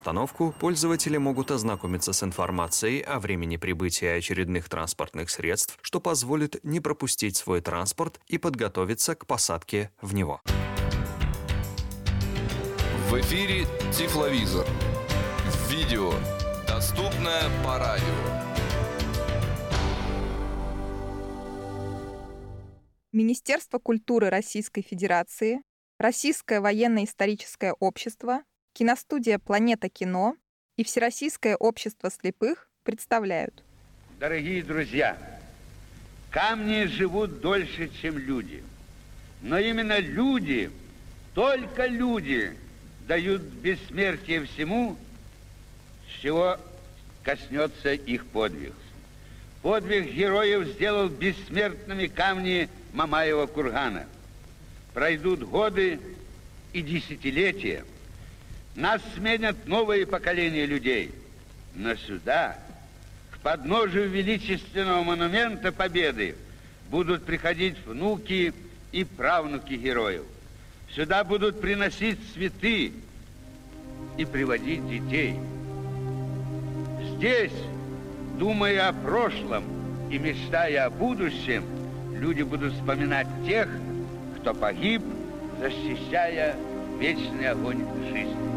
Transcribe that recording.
Остановку пользователи могут ознакомиться с информацией о времени прибытия очередных транспортных средств, что позволит не пропустить свой транспорт и подготовиться к посадке в него. В эфире Тифловизор. Видео, доступное по радио. Министерство культуры Российской Федерации, Российское военно-историческое общество, киностудия «Планета кино» и Всероссийское общество слепых представляют. Дорогие друзья, камни живут дольше, чем люди. Но именно люди, только люди, дают бессмертие всему, с чего коснется их подвиг. Подвиг героев сделал бессмертными камни Мамаева кургана. Пройдут годы и десятилетия. Нас сменят новые поколения людей. Но сюда, к подножию величественного монумента Победы, будут приходить внуки и правнуки героев. Сюда будут приносить цветы и приводить детей. Здесь, думая о прошлом и мечтая о будущем, люди будут вспоминать тех, кто погиб, защищая вечный огонь жизни.